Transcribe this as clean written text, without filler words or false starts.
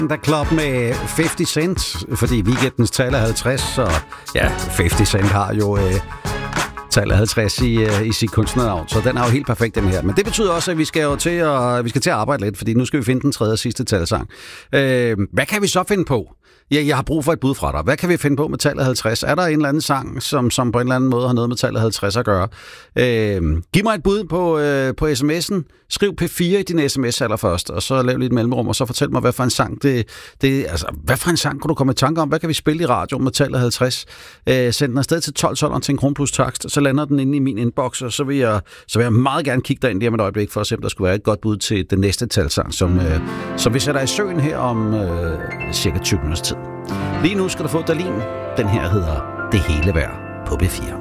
The Club med 50 Cent, fordi weekendens tal er 50, så ja, 50 Cent har jo tallet 50 i sit kunstnernavn, så den er jo helt perfekt, den her. Men det betyder også, at vi skal til at arbejde lidt, fordi nu skal vi finde den tredje og sidste talsang. Hvad kan vi så finde på? Ja, jeg har brug for et bud fra dig. Hvad kan vi finde på med tallet 50? Er der en eller anden sang, som på en eller anden måde har noget med tallet 50 at gøre? Giv mig et bud på sms'en. Skriv P4 i din sms allerførst, og så lav lidt mellemrum, og så fortæl mig, hvad for en sang hvad for en sang kunne du komme i tanke om? Hvad kan vi spille i radioen med tallet 50? Send den afsted til 12 til en kron plus takst, så lander den inde i min inbox, og så vil jeg meget gerne kigge derind lige om et øjeblik, for at se, om der skulle være et godt bud til den næste talsang, som vi sætter i søen her om cirka 20 minutters tid. Lige nu skal du få Dalin. Den her hedder Det hele værd på B4.